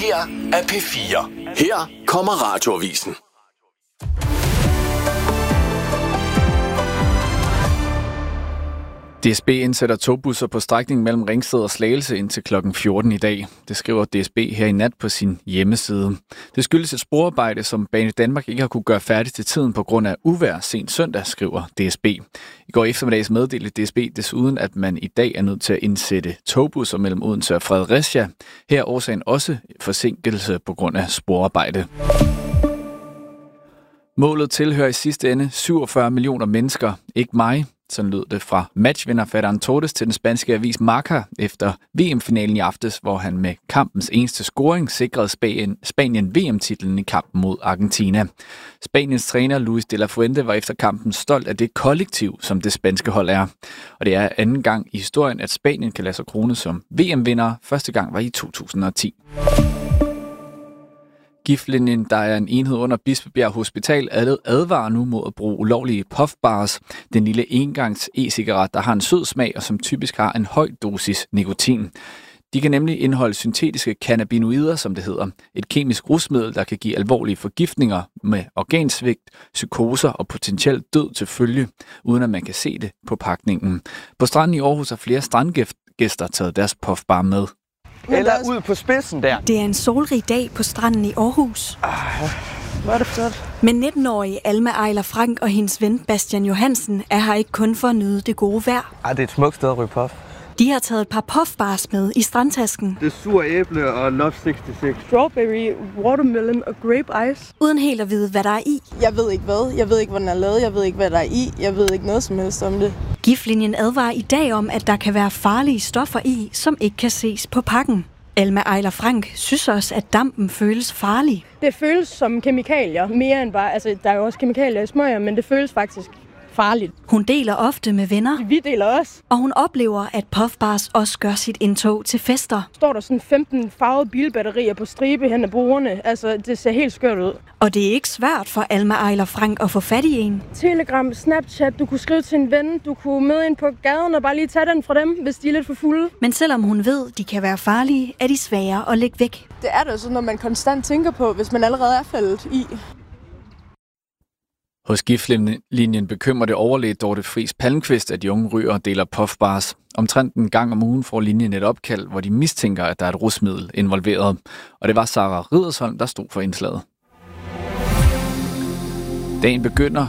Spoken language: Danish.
her er P4. Her kommer Radioavisen. DSB indsætter togbusser på strækningen mellem Ringsted og Slagelse indtil kl. 14 i dag. Det skriver DSB her i nat på sin hjemmeside. Det skyldes et sporarbejde, som Banedanmark ikke har kunne gøre færdigt til tiden på grund af uvejr sent søndag, skriver DSB. I går eftermiddags meddelte DSB desuden, at man i dag er nødt til at indsætte togbusser mellem Odense og Fredericia. Her er årsagen også forsinkelse på grund af sporarbejde. Målet tilhører i sidste ende 47 millioner mennesker, ikke mig. Sådan lød det fra matchvinder Ferran Torres til den spanske avis Marca efter VM-finalen i aftes, hvor han med kampens eneste scoring sikrede Spanien VM-titlen i kampen mod Argentina. Spaniens træner Luis de la Fuente var efter kampen stolt af det kollektiv, som det spanske hold er. Og det er anden gang i historien, at Spanien kan lade sig krone som VM-vinder. Første gang var i 2010. Giftlinjen, der er en enhed under Bispebjerg Hospital, advarer nu mod at bruge ulovlige puffbars. Den lille engangs e-cigaret, der har en sød smag og som typisk har en høj dosis nikotin. De kan nemlig indeholde syntetiske cannabinoider, som det hedder. Et kemisk rusmiddel, der kan give alvorlige forgiftninger med organsvigt, psykoser og potentielt død til følge, uden at man kan se det på pakningen. På stranden i Aarhus har flere strandgæster taget deres puffbar med. Eller ud på spidsen der. Det er en solrig dag på stranden i Aarhus. Hvor er det flot. Men 19-årige Alma Ejler Frank og hendes ven Bastian Johansen er her ikke kun for at nyde det gode vejr. Det er et smukt sted at ryge puff. De har taget et par puffbars med i strandtasken. Det er sur æble og Love 66. Strawberry, watermelon og grape ice. Uden helt at vide, hvad der er i. Jeg ved ikke hvad. Jeg ved ikke, hvordan den er lavet. Jeg ved ikke, hvad der er i. Jeg ved ikke noget som helst om det. Giftlinjen advarer i dag om, at der kan være farlige stoffer i, som ikke kan ses på pakken. Alma Ejler Frank synes også, at dampen føles farlig. Det føles som kemikalier, mere end bare... Altså, der er jo også kemikalier i smøger, men det føles faktisk farligt. Hun deler ofte med venner. Vi deler også. Og hun oplever, at puffbars også gør sit indtog til fester. Står der sådan 15 farvede bilbatterier på stribe hen ad bordene. Altså, det ser helt skørt ud. Og det er ikke svært for Alma Ejler Frank at få fat i en. Telegram, Snapchat, du kunne skrive til en ven, du kunne med ind på gaden og bare lige tage den fra dem, hvis de er lidt for fulde. Men selvom hun ved, de kan være farlige, er de svære at lægge væk. Det er det jo sådan, når man konstant tænker på, hvis man allerede er faldet i. Hos Giftlinjen bekymrer det overlæge Dorte Friis Palmqvist, at de unge ryger og deler puffbars. Omtrent en gang om ugen får linjen et opkald, hvor de mistænker, at der er et rusmiddel involveret. Og det var Sara Riddersholm, der stod for indslaget. Dagen begynder